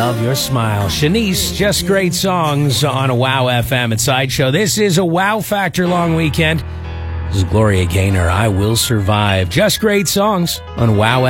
love your smile. Shanice, Just Great Songs on a WOW FM at Sideshow. This is a WOW Factor long weekend. This is Gloria Gaynor, I Will Survive. Just Great Songs on WOW